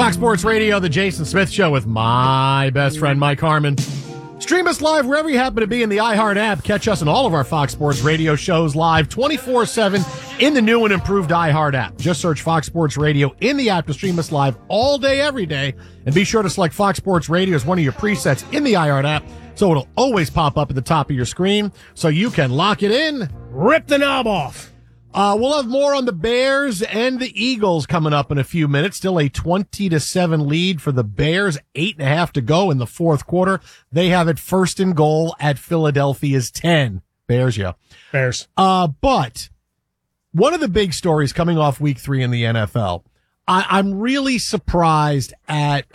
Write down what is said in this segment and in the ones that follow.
Fox Sports Radio, The Jason Smith Show with my best friend, Mike Harmon. Stream us live wherever you happen to be in the iHeart app. Catch us on all of our Fox Sports Radio shows live 24/7 in the new and improved iHeart app. Just search Fox Sports Radio in the app to stream us live all day, every day. And be sure to select Fox Sports Radio as one of your presets in the iHeart app so it'll always pop up at the top of your screen so you can lock it in. Rip the knob off. We'll have more on the Bears and the Eagles coming up in a few minutes. Still a 20-7 lead for the Bears. 8.5 to go in the fourth quarter. They have it first and goal at Philadelphia's 10. Bears, yeah. Bears. But one of the big stories coming off week 3 in the NFL, I'm really surprised at,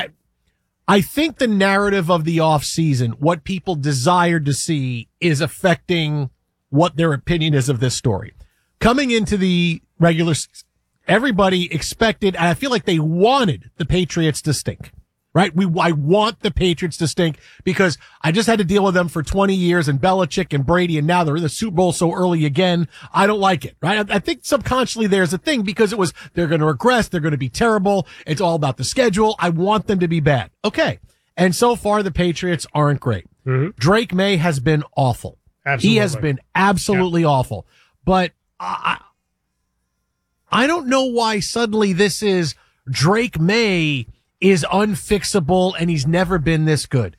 I think the narrative of the offseason, what people desired to see, is affecting what their opinion is of this story. Coming into the regular, everybody expected, and I feel like they wanted the Patriots to stink, right? I want the Patriots to stink because I just had to deal with them for 20 years and Belichick and Brady, and now they're in the Super Bowl so early again. I don't like it, right? I think subconsciously there's a thing because they're going to regress. They're going to be terrible. It's all about the schedule. I want them to be bad. Okay. And so far the Patriots aren't great. Mm-hmm. Drake May has been awful. Absolutely. He has been absolutely awful, but I don't know why suddenly this is Drake May is unfixable and he's never been this good.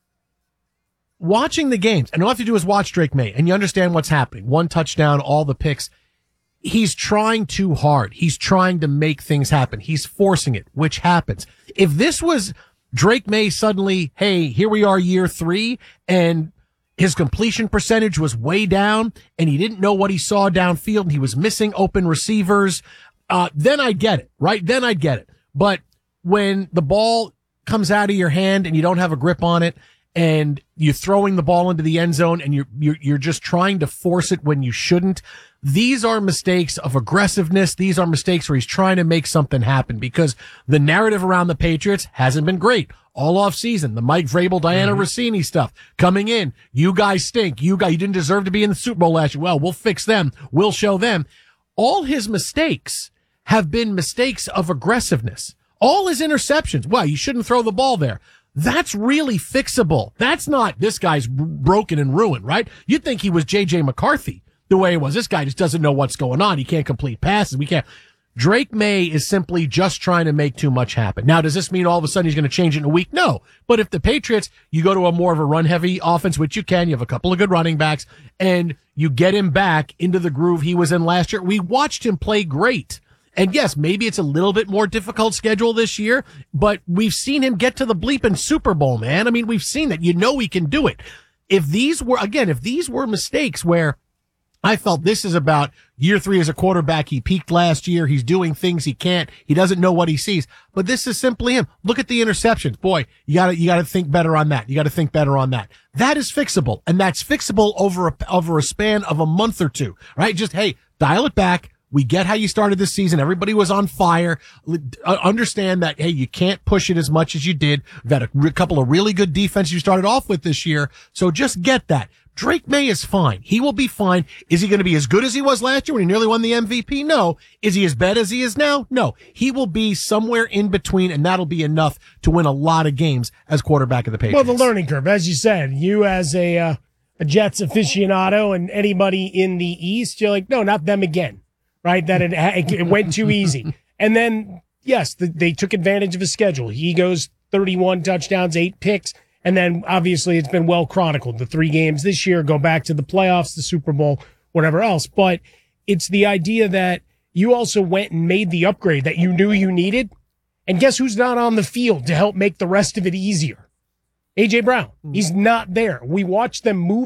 Watching the games, and all you have to do is watch Drake May and you understand what's happening. 1 touchdown, all the picks. He's trying too hard. He's trying to make things happen. He's forcing it, which happens. If this was Drake May suddenly, hey, here we are year 3 and his completion percentage was way down and he didn't know what he saw downfield and he was missing open receivers. Then I get it, right? Then I get it. But when the ball comes out of your hand and you don't have a grip on it and you're throwing the ball into the end zone and you're just trying to force it when you shouldn't, these are mistakes of aggressiveness. These are mistakes where he's trying to make something happen because the narrative around the Patriots hasn't been great all off season. The Mike Vrabel, Diana Rossini stuff coming in. You guys stink. You didn't deserve to be in the Super Bowl last year. Well, we'll fix them. We'll show them. All his mistakes have been mistakes of aggressiveness. All his interceptions. Well, you shouldn't throw the ball there. That's really fixable. That's not this guy's broken and ruined, right? You'd think he was J.J. McCarthy the way it was. This guy just doesn't know what's going on. He can't complete passes. Drake May is simply just trying to make too much happen. Now, does this mean all of a sudden he's going to change it in a week? No. But if the Patriots, you go to a more of a run-heavy offense, which you can, you have a couple of good running backs, and you get him back into the groove he was in last year. We watched him play great. And yes, maybe it's a little bit more difficult schedule this year, but we've seen him get to the bleeping Super Bowl, man. I mean, we've seen that. You know he can do it. If these were mistakes where I felt this is about year 3 as a quarterback. He peaked last year. He's doing things he can't. He doesn't know what he sees. But this is simply him. Look at the interceptions. Boy, you gotta think better on that. You gotta think better on that. That is fixable. And that's fixable over a span of a month or two, right? Just, hey, dial it back. We get how you started this season. Everybody was on fire. Understand that, hey, you can't push it as much as you did. We've had a couple of really good defenses you started off with this year. So just get that. Drake May is fine. He will be fine. Is he going to be as good as he was last year when he nearly won the MVP? No. Is he as bad as he is now? No. He will be somewhere in between, and that'll be enough to win a lot of games as quarterback of the Patriots. Well, the learning curve, as you said, you as a Jets aficionado and anybody in the East, you're like, no, not them again, right? That it went too easy. And then, yes, they took advantage of his schedule. He goes 31 touchdowns, 8 picks. And then obviously it's been well chronicled. The 3 games this year go back to the playoffs, the Super Bowl, whatever else. But it's the idea that you also went and made the upgrade that you knew you needed. And guess who's not on the field to help make the rest of it easier? A.J. Brown. He's not there. We watched them move